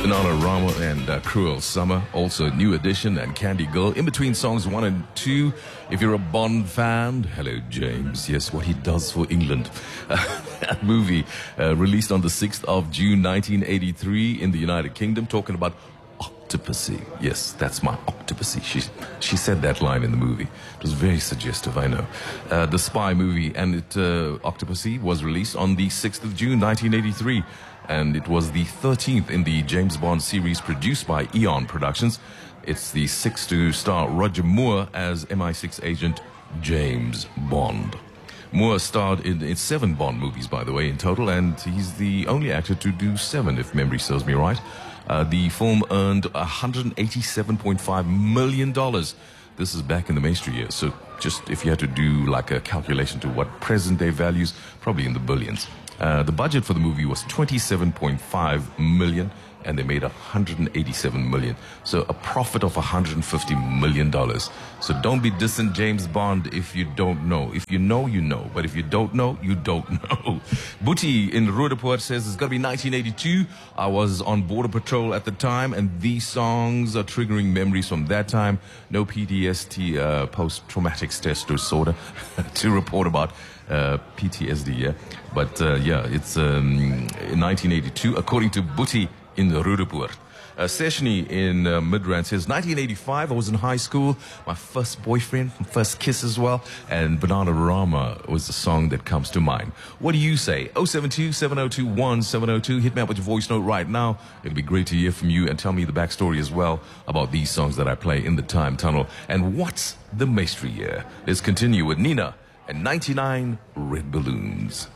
Banana Rama and Cruel Summer, also New Edition and Candy Girl. In between songs 1 and 2, if you're a Bond fan, hello James, yes, what he does for England. That movie released on the 6th of June 1983 in the United Kingdom, talking about Octopussy. Yes, that's my Octopussy. She said that line in the movie. It was very suggestive, I know. The spy movie and Octopussy was released on the 6th of June 1983. And it was the 13th in the James Bond series produced by Eon Productions. It's the 6th to star Roger Moore as MI6 agent James Bond. Moore starred in 7 Bond movies, by the way, in total, and he's the only actor to do 7, if memory serves me right. The film earned $187.5 million. This is back in the mainstream years, so just if you had to do like a calculation to what present-day values, probably in the billions. The budget for the movie was $27.5 million, and they made $187 million. So a profit of $150 million. So don't be dissing James Bond if you don't know. If you know, you know. But if you don't know, you don't know. Boetie in Roodepoort says it's got to be 1982. I was on Border Patrol at the time, and these songs are triggering memories from that time. No PTSD, post-traumatic stress disorder, to report about PTSD, yeah. But yeah, it's in 1982, according to Boetie in Roodepoort. Seshni in Midrand says, 1985, I was in high school, my first boyfriend, first kiss as well, and Banana Rama was the song that comes to mind. What do you say? 072-702-1702. Hit me up with your voice note right now. It'll be great to hear from you, and tell me the backstory as well about these songs that I play in the time tunnel. And what's the mystery year? Let's continue with Nina and 99 Red Balloons.